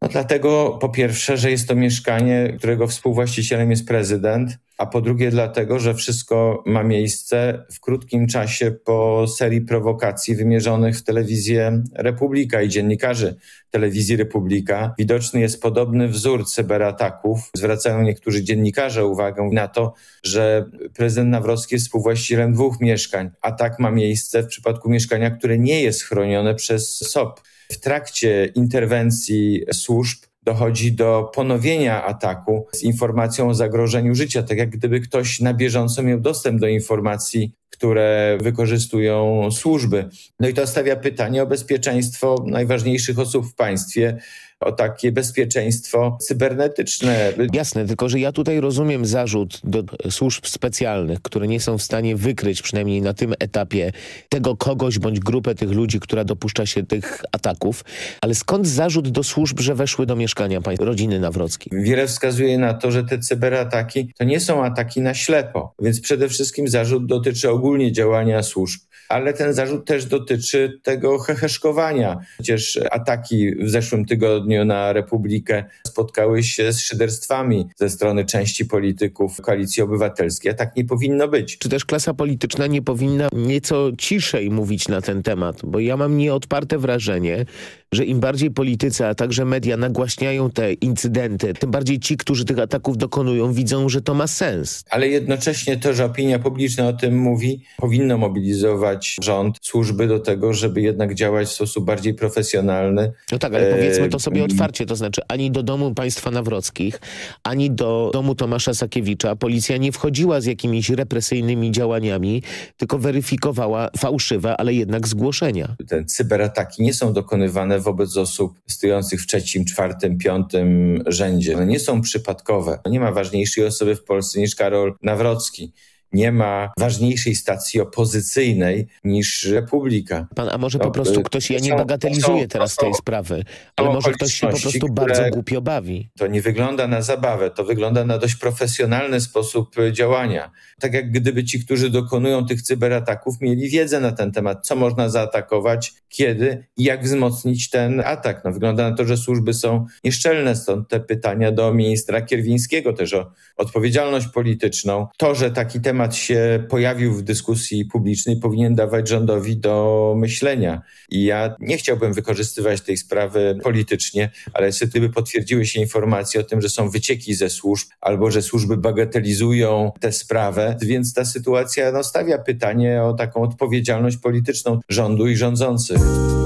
No dlatego po pierwsze, że jest to mieszkanie, którego współwłaścicielem jest prezydent, a po drugie dlatego, że wszystko ma miejsce w krótkim czasie po serii prowokacji wymierzonych w telewizję Republika i dziennikarzy telewizji Republika. Widoczny jest podobny wzór cyberataków. Zwracają niektórzy dziennikarze uwagę na to, że prezydent Nawrocki jest współwłaścicielem 2 mieszkań, a tak ma miejsce w przypadku mieszkania, które nie jest chronione przez SOP. W trakcie interwencji służb dochodzi do ponowienia ataku z informacją o zagrożeniu życia, tak jak gdyby ktoś na bieżąco miał dostęp do informacji, które wykorzystują służby. No i to stawia pytanie o bezpieczeństwo najważniejszych osób w państwie, o takie bezpieczeństwo cybernetyczne. Jasne, tylko że ja tutaj rozumiem zarzut do służb specjalnych, które nie są w stanie wykryć przynajmniej na tym etapie tego kogoś bądź grupę tych ludzi, która dopuszcza się tych ataków. Ale skąd zarzut do służb, że weszły do mieszkania rodziny Nawrockiej? Wiele wskazuje na to, że te cyberataki to nie są ataki na ślepo, więc przede wszystkim zarzut dotyczy ogólnie działania służb. Ale ten zarzut też dotyczy tego heheszkowania. Przecież ataki w zeszłym tygodniu na Republikę spotkały się z szyderstwami ze strony części polityków Koalicji Obywatelskiej, a tak nie powinno być. Czy też klasa polityczna nie powinna nieco ciszej mówić na ten temat? Bo ja mam nieodparte wrażenie, że im bardziej politycy, a także media nagłaśniają te incydenty, tym bardziej ci, którzy tych ataków dokonują, widzą, że to ma sens. Ale jednocześnie to, że opinia publiczna o tym mówi, powinno mobilizować rząd, służby do tego, żeby jednak działać w sposób bardziej profesjonalny. No tak, ale powiedzmy to sobie otwarcie, to znaczy ani do domu państwa Nawrockich, ani do domu Tomasza Sakiewicza policja nie wchodziła z jakimiś represyjnymi działaniami, tylko weryfikowała fałszywe, ale jednak zgłoszenia. Te cyberataki nie są dokonywane wobec osób stojących w 3., 4., 5. rzędzie. One nie są przypadkowe. Nie ma ważniejszej osoby w Polsce niż Karol Nawrocki. Nie ma ważniejszej stacji opozycyjnej niż Republika. A może po prostu ktoś, ja nie bagatelizuję teraz tej sprawy, ale może ktoś się po prostu bardzo głupio bawi. To nie wygląda na zabawę, to wygląda na dość profesjonalny sposób działania. Tak jak gdyby ci, którzy dokonują tych cyberataków, mieli wiedzę na ten temat, co można zaatakować, kiedy i jak wzmocnić ten atak. No, wygląda na to, że służby są nieszczelne, stąd te pytania do ministra Kierwińskiego też o odpowiedzialność polityczną. To, że taki temat się pojawił w dyskusji publicznej, powinien dawać rządowi do myślenia. I ja nie chciałbym wykorzystywać tej sprawy politycznie, ale gdyby potwierdziły się informacje o tym, że są wycieki ze służb albo że służby bagatelizują tę sprawę, więc ta sytuacja stawia pytanie o taką odpowiedzialność polityczną rządu i rządzących.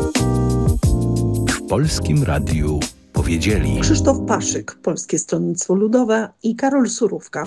W Polskim Radiu powiedzieli Krzysztof Paszyk, Polskie Stronnictwo Ludowe i Karol Surówka.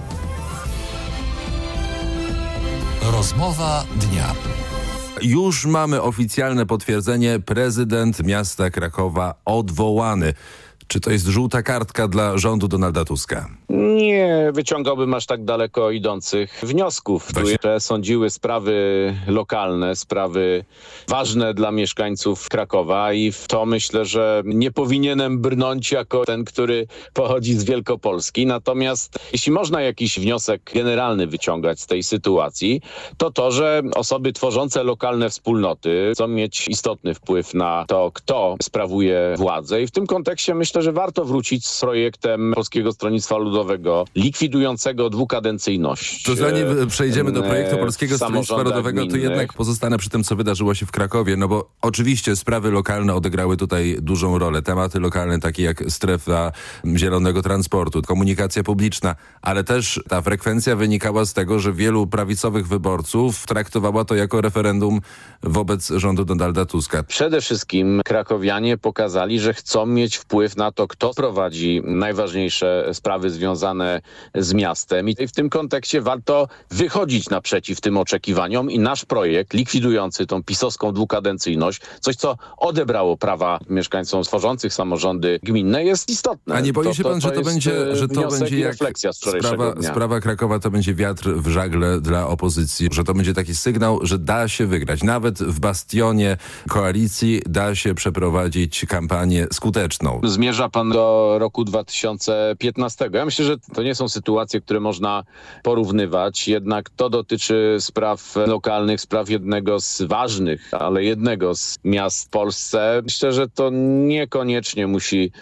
Rozmowa dnia. Już mamy oficjalne potwierdzenie, prezydent miasta Krakowa odwołany. Czy to jest żółta kartka dla rządu Donalda Tuska? Nie wyciągałbym aż tak daleko idących wniosków, które sądziły sprawy lokalne, sprawy ważne dla mieszkańców Krakowa i w to myślę, że nie powinienem brnąć jako ten, który pochodzi z Wielkopolski. Natomiast jeśli można jakiś wniosek generalny wyciągać z tej sytuacji, to, że osoby tworzące lokalne wspólnoty chcą mieć istotny wpływ na to, kto sprawuje władzę i w tym kontekście myślę, że warto wrócić z projektem Polskiego Stronnictwa Ludowego likwidującego dwukadencyjność. To zanim przejdziemy do projektu Polskiego Stronnictwa Ludowego, to jednak pozostanę przy tym, co wydarzyło się w Krakowie, no bo oczywiście sprawy lokalne odegrały tutaj dużą rolę. Tematy lokalne takie jak strefa zielonego transportu, komunikacja publiczna, ale też ta frekwencja wynikała z tego, że wielu prawicowych wyborców traktowała to jako referendum wobec rządu Donalda Tuska. Przede wszystkim krakowianie pokazali, że chcą mieć wpływ na to, kto prowadzi najważniejsze sprawy związane z miastem. I w tym kontekście warto wychodzić naprzeciw tym oczekiwaniom i nasz projekt likwidujący tą pisowską dwukadencyjność, coś co odebrało prawa mieszkańcom tworzących samorządy gminne, jest istotne. A nie boi się pan, że to będzie jak sprawa Krakowa to będzie wiatr w żagle dla opozycji, że to będzie taki sygnał, że da się wygrać. Nawet w bastionie koalicji da się przeprowadzić kampanię skuteczną. Zmierza pan do roku 2015. Ja myślę, że to nie są sytuacje, które można porównywać. Jednak to dotyczy spraw lokalnych, spraw jednego z ważnych, ale jednego z miast w Polsce. Myślę, że to niekoniecznie musi